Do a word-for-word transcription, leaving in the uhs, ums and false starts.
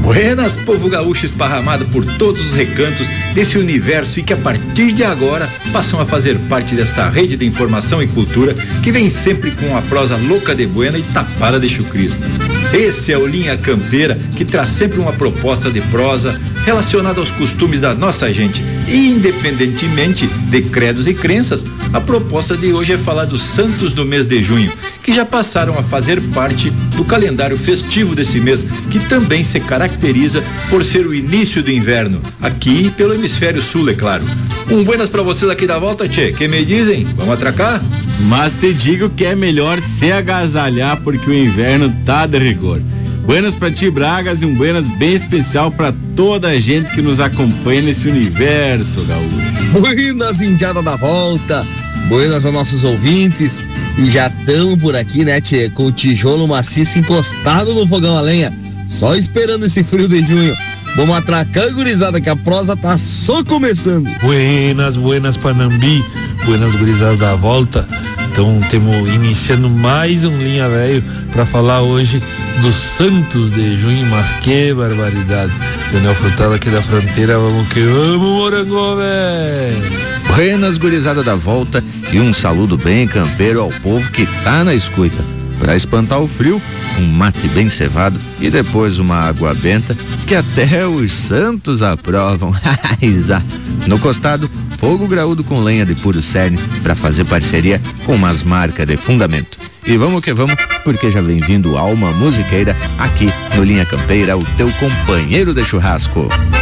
Buenas, povo gaúcho esparramado por todos os recantos desse universo e que a partir de agora passam a fazer parte dessa rede de informação e cultura que vem sempre com a prosa louca de buena e tapada de chucrismo. Esse é o Linha Campeira, que traz sempre uma proposta de prosa relacionada aos costumes da nossa gente. E independentemente de credos e crenças, a proposta de hoje é falar dos santos do mês de junho, que já passaram a fazer parte do calendário festivo desse mês, que também se caracteriza por ser o início do inverno, aqui pelo hemisfério sul, é claro. Um buenas pra vocês aqui da volta, tchê. Que me dizem? Vamos atracar? Mas te digo que é melhor se agasalhar porque o inverno tá de rigor. Buenas pra ti, Bragas, e um buenas bem especial pra toda a gente que nos acompanha nesse universo, gaúcho. Buenas, indiada da volta. Buenas aos nossos ouvintes. E já tão por aqui, né, tchê, com o tijolo maciço encostado no fogão a lenha, só esperando esse frio de junho. Vamos atracar, gurizada, que a prosa tá só começando. Buenas, buenas, Panambi. Buenas, gurizada da volta. Então, temos iniciando mais um Linha Velho para falar hoje dos santos de junho, mas que barbaridade. Daniel Furtado aqui da fronteira, vamos que vamos, Morango, velho. Buenas, gurizada da volta, e um saludo bem campeiro ao povo que tá na escuta. Para espantar o frio, um mate bem cevado e depois uma água benta que até os santos aprovam. No costado, fogo graúdo com lenha de puro cerne para fazer parceria com umas marcas de fundamento. E vamos que vamos, porque já vem vindo alma musiqueira aqui no Linha Campeira, o teu companheiro de churrasco.